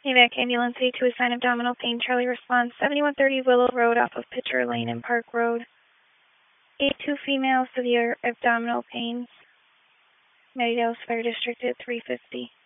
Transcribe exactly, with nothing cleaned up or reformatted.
Evac ambulance eight to assign abdominal pain. Charlie response seventy-one thirty Willow Road off of Pitcher Lane and Park Road. eight two female severe abdominal pains. Meadowdale Fire District at three fifty.